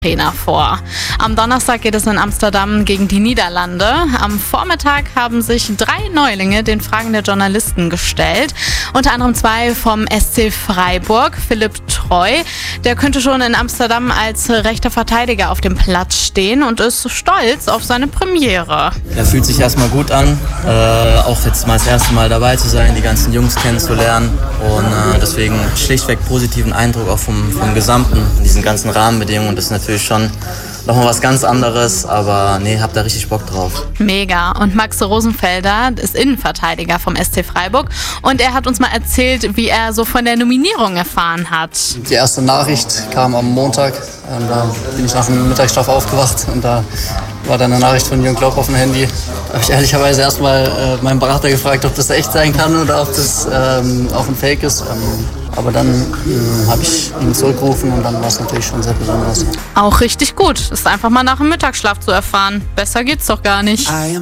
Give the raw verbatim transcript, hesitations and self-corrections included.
Trainer vor. Am Donnerstag geht es in Amsterdam gegen die Niederlande. Am Vormittag haben sich drei Neulinge den Fragen der Journalisten gestellt. Unter anderem zwei vom S C Freiburg. Philipp Treu, der könnte schon in Amsterdam als rechter Verteidiger auf dem Platz stehen und ist stolz auf seine Premiere. Er fühlt sich erstmal gut an, äh, auch jetzt mal das erste Mal dabei zu sein, die ganzen Jungs kennenzulernen und äh, deswegen schlichtweg positiven Eindruck auch vom, vom Gesamten, diesen ganzen Rahmenbedingungen. Das ist natürlich schon nochmal was ganz anderes, aber nee, hab da richtig Bock drauf. Mega. Und Max Rosenfelder ist Innenverteidiger vom S C Freiburg und er hat uns mal erzählt, wie er so von der Nominierung erfahren hat. Die erste Nachricht kam am Montag und da bin ich nach dem Mittagsschlaf aufgewacht und da war dann eine Nachricht von Jürgen Klopp auf dem Handy. Da habe ich ehrlicherweise erstmal äh, meinen Berater gefragt, ob das echt sein kann oder ob das ähm, auch ein Fake ist. Ähm, aber dann ähm, habe ich ihn zurückgerufen und dann war es natürlich schon sehr besonders. Auch richtig gut, ist einfach mal nach dem Mittagsschlaf zu erfahren. Besser geht's doch gar nicht.